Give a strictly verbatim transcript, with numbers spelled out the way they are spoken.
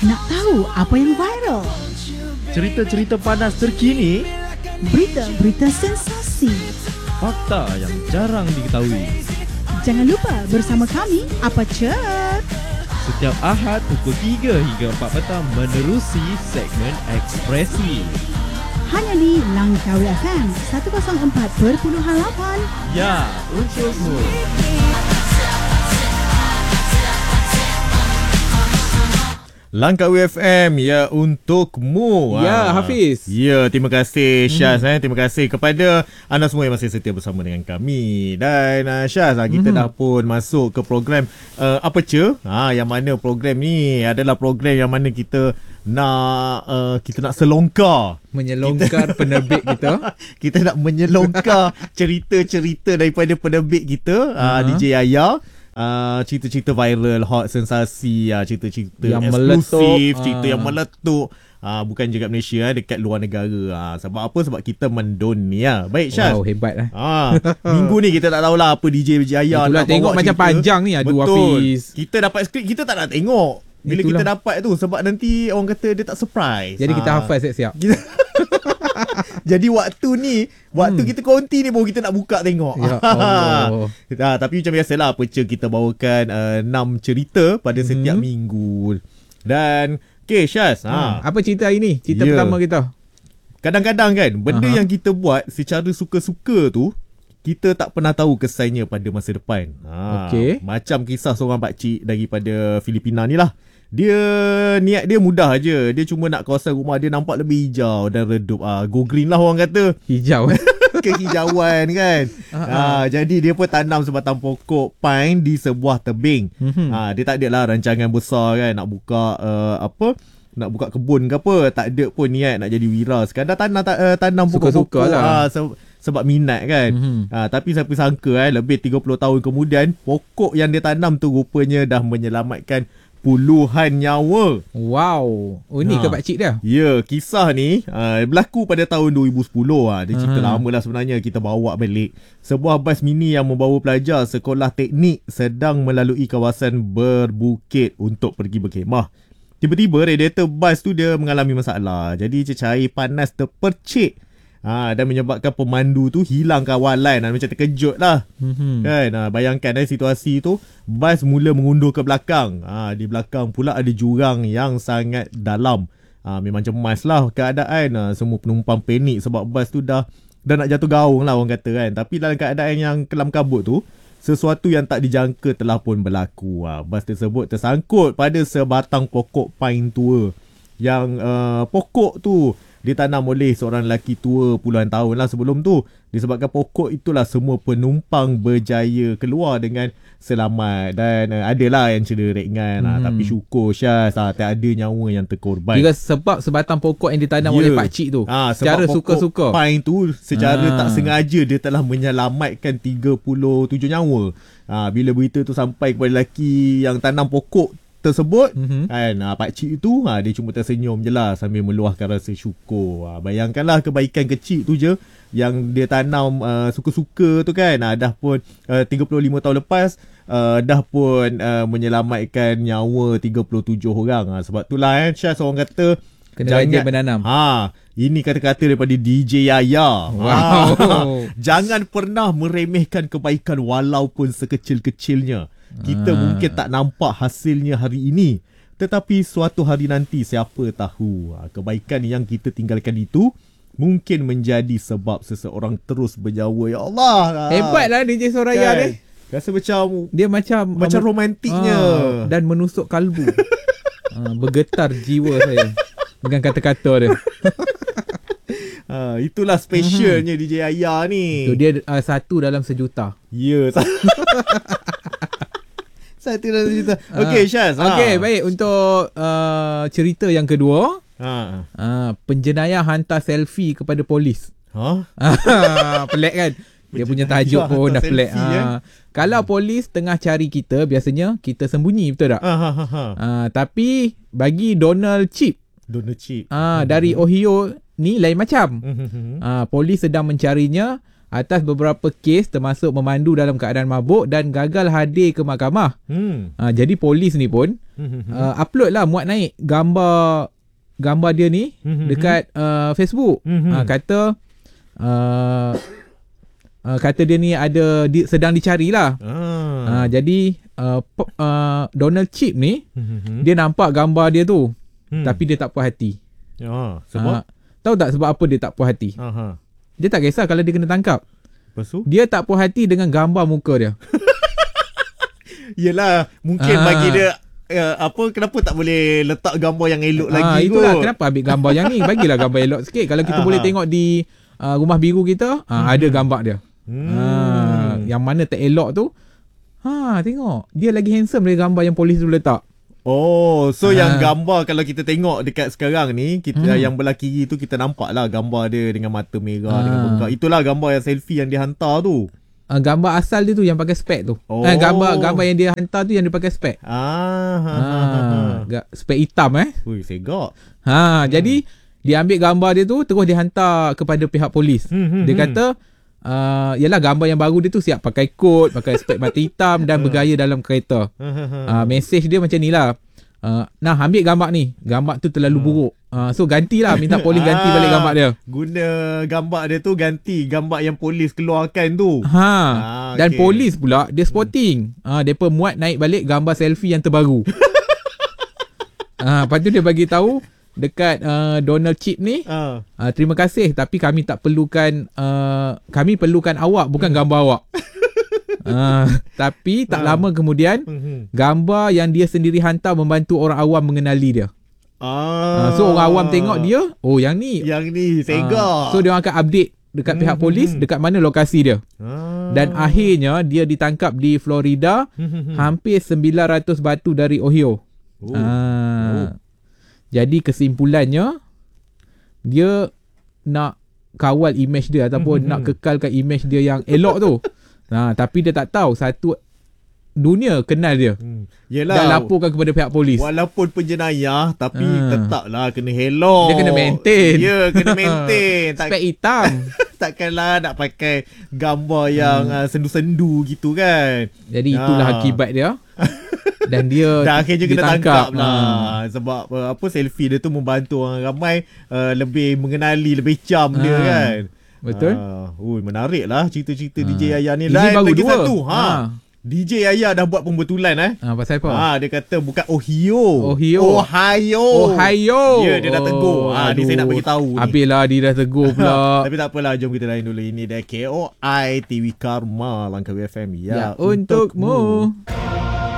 Nak tahu apa yang viral? Cerita-cerita panas terkini, Berita-berita sensasi. fakta yang jarang diketahui. Jangan lupa bersama kami, Apa Chat? Setiap Ahad pukul tiga hingga empat petang menerusi segmen Ekspresi. Hanya di Langkawi F M seratus empat perpuluhan lapan. Ya, untukmu. Langkawi F M, ya untukmu. Ya, Ah. Hafiz. Ya, terima kasih Syaz. Hmm. Eh. Terima kasih kepada anda semua yang masih setia bersama dengan kami. Dan uh, Syaz, uh, kita hmm. dah pun masuk ke program uh, Apa Ce? Ha, yang mana program ni adalah program yang mana kita nak uh, kita nak selongkar Menyelongkar kita, penerbit kita. Kita nak menyelongkar cerita-cerita daripada penerbit kita, uh, D J Yaya. Uh, cerita-cerita viral, hot, sensasi, uh, cerita-cerita yang eksklusif, meletup, cerita uh. yang meletup, uh, bukan dekat Malaysia, eh, dekat luar negara. uh, Sebab apa? Sebab kita mendunia. Baik Syaz. Wow, hebat lah. uh, Minggu ni kita tak tahulah apa D J Jaya Itulah, nak tengok bawa macam cerita. panjang ni. Aduh, Betul. Hafiz. Kita dapat skrip, kita tak nak tengok. Bila Itulah. kita dapat tu, sebab nanti orang kata dia tak surprise. Jadi kita uh. hafal siap-siap. Jadi waktu ni, waktu hmm. kita konti ni baru kita nak buka tengok. Ya Allah. Ha, tapi macam biasalah, Apa Ce kita bawakan uh, enam cerita pada hmm. setiap minggu. Dan okay Syaz, ha. ha. Apa cerita hari ni? Cerita yeah. pertama kita. Kadang-kadang kan, benda Aha. yang kita buat secara suka-suka tu, kita tak pernah tahu kesannya pada masa depan. Ha, okay. Macam kisah seorang pakcik daripada Filipina ni lah. Dia niat dia mudah aje. Dia cuma nak kawasan rumah dia nampak lebih hijau dan redup. Ah, go green lah orang kata. Hijau. Kehijauan kan. Ah, jadi dia pun tanam sebatang pokok pine di sebuah tebing. Mm-hmm. Ah, dia tak ada lah rancangan besar kan nak buka uh, apa? Nak buka kebun ke apa. Tak ada pun niat nak jadi wira. Sekadar tanam uh, tanam pokok-pokok lah. Ah, se- sebab minat kan. Mm-hmm. Ah, tapi siapa sangka eh lebih tiga puluh tahun kemudian pokok yang dia tanam tu rupanya dah menyelamatkan puluhan nyawa. Wow. Oh ni ha. ke pakcik dia? Ya, kisah ni uh, berlaku pada tahun dua ribu sepuluh. Uh. Dia cerita uh-huh. lama lah sebenarnya, kita bawa balik. Sebuah bas mini yang membawa pelajar sekolah teknik sedang melalui kawasan berbukit untuk pergi berkhemah. Tiba-tiba radiator bas tu dia mengalami masalah. Jadi cecair panas terpercik. Ha, dan menyebabkan pemandu tu hilang kawalan. Ha, macam terkejut lah. Mm-hmm. Kan? Ha, bayangkan eh, situasi tu. Bas mula mengundur ke belakang. Ha, di belakang pula ada jurang yang sangat dalam. Ha, memang cemas lah keadaan. Ha, semua penumpang panik sebab bas tu dah, dah nak jatuh gaung lah orang kata kan. Tapi dalam keadaan yang kelam kabut tu, sesuatu yang tak dijangka telah pun berlaku. Ha, bas tersebut tersangkut pada sebatang pokok pine tua. Yang uh, pokok tu ditanam oleh seorang lelaki tua puluhan tahun lah sebelum tu. Disebabkan pokok itulah semua penumpang berjaya keluar dengan selamat. Dan uh, adalah yang cedera ringan. Hmm. Uh, tapi syukur Syaz, uh, tak ada nyawa yang terkorban. Kira sebab sebatang pokok yang ditanam yeah. oleh pakcik tu. Ha, secara suka-suka. Pine tu secara ha. tak sengaja dia telah menyelamatkan tiga puluh tujuh nyawa. Ha, bila berita tu sampai kepada lelaki yang tanam pokok tersebut, mm-hmm. kan, ha, pakcik itu ha, dia cuma tersenyum je lah sambil meluahkan rasa syukur. Ha, bayangkanlah kebaikan kecil tu je yang dia tanam uh, suka-suka tu kan, ha, dah pun uh, tiga puluh lima tahun lepas uh, dah pun uh, menyelamatkan nyawa tiga puluh tujuh orang. Ha, sebab itulah eh, Syaz, orang kata kena rajin menanam. Ha, ini kata-kata daripada D J Yaya. Wow. Ha, jangan pernah meremehkan kebaikan walaupun sekecil-kecilnya. Kita ah. mungkin tak nampak hasilnya hari ini, tetapi suatu hari nanti siapa tahu kebaikan yang kita tinggalkan itu mungkin menjadi sebab seseorang terus berjaya. Ya Allah. Hebatlah D J Soraya kan? ni. Rasa macam dia macam macam am- romantiknya ah, dan menusuk kalbu. ah, bergetar jiwa saya dengan kata-kata dia. Ha, itulah specialnya mm-hmm. D J Yaya ni. Itu dia uh, satu dalam sejuta. Ya. Yeah. Satu dalam sejuta. Okey Syaz. Okey, ha. baik. Untuk uh, cerita yang kedua. Ha. Uh, penjenayah hantar selfie kepada polis. Ha? Pelik kan? Dia punya tajuk pun dah pelik. Selfie, ha. Kalau polis tengah cari kita, biasanya kita sembunyi, betul tak? Ha, ha, ha, ha. Uh, tapi bagi Donald Chip. Donald Chip. Uh, dari Ohio ni lain macam. uh, polis sedang mencarinya atas beberapa kes termasuk memandu dalam keadaan mabuk dan gagal hadir ke mahkamah. Hmm. Ha, jadi polis ni pun uh, upload lah, muat naik gambar gambar dia ni dekat uh, Facebook. Ha, kata uh, uh, kata dia ni ada di, sedang dicari lah. Ah. Ha, jadi uh, uh, Donald Chip ni dia nampak gambar dia tu, hmm. tapi dia tak puas hati. Ah, sebab? Ha, tahu tak sebab apa dia tak puas hati? Aha. Dia tak kisah kalau dia kena tangkap. Lepas tu? Dia tak puas hati dengan gambar muka dia. Yelah, mungkin Ah. bagi dia uh, apa, kenapa tak boleh letak gambar yang elok Ah, lagi itulah kot. kenapa ambil gambar yang ni. Bagilah gambar elok sikit. Kalau kita Ah. boleh tengok di uh, rumah biru kita, ah, ada gambar dia. Hmm. Ah, yang mana tak elok tu, ha, tengok. Dia lagi handsome dari gambar yang polis tu letak. Oh, so Ah. yang gambar kalau kita tengok dekat sekarang ni, kita Hmm. yang belah kiri tu kita nampak lah gambar dia dengan mata merah, Ah. dengan bengkak. Itulah gambar yang selfie yang dia hantar tu. Uh, gambar asal dia tu yang pakai spek tu. Oh. Eh, gambar gambar yang dia hantar tu yang dia pakai spek. Ah, ha, ha, ha, ha. Ha, ga- spek hitam eh. Ui, segak. Ha, hmm. jadi dia ambil gambar dia tu terus dia hantar kepada pihak polis. Hmm, hmm, Dia hmm. kata uh, yalah gambar yang baru dia tu siap pakai kot, pakai spek mata hitam dan bergaya dalam kereta. Ha, ha, ha. Uh, mesej dia macam ni lah. Uh, nah, ambil gambar ni. Gambar tu terlalu Hmm. buruk. Uh, so gantilah, minta polis ganti balik gambar dia. Guna gambar dia tu ganti gambar yang polis keluarkan tu. Ha. Ah, Dan okey. polis pula dia spotting. Ah, uh, depa muat naik balik gambar selfie yang terbaru. Ah, uh, lepas tu dia bagi tahu dekat uh, Donald Chip ni, Ah. uh, terima kasih tapi kami tak perlukan uh, kami perlukan awak bukan gambar awak. Uh, tapi tak Ah. lama kemudian Hmm. gambar yang dia sendiri hantar membantu orang awam mengenali dia. Ah. Uh, so orang awam tengok dia, oh yang ni. Yang ni segak. Uh, so dia orang akan update dekat pihak Hmm, polis hmm. dekat mana lokasi dia. Ah. Dan akhirnya dia ditangkap di Florida, Hmm. hampir sembilan ratus batu dari Ohio. Oh. Ah. Oh. Jadi kesimpulannya dia nak kawal image dia ataupun Hmm. nak kekalkan image dia yang elok tu. Ha, tapi dia tak tahu satu dunia kenal dia. Hmm. Dan Yelah, laporkan kepada pihak polis. walaupun penjenayah tapi Ah. tetaplah kena hello. Dia kena maintain. Ya, kena maintain. tak Spek hitam. takkanlah nak pakai gambar yang Hmm. uh, sendu-sendu gitu kan. Jadi itulah Ah. akibat dia. Dan dia Dah akhirnya kena ditangkap. tangkap lah. Sebab uh, apa, selfie dia tu membantu orang ramai uh, lebih mengenali, lebih cam dia Ah. kan. Betul. Ah. Ui, menarik lah cerita-cerita Ah. D J Yaya ni. Ini Lain baru lagi dua. satu. Ha. Ah. D J Yaya dah buat pembetulan eh. Ha, pasal apa? Ah, dia kata bukan Ohio. Ohio. Ohio. Ohio. Ya, dia dah tegur. Ah, ni saya nak bagi tahu ni. Habislah dia dah tegur pula. Tapi tak apalah, jom kita lain dulu. Ini dia K O I T V Karma Langkawi F M. Ya, untukmu.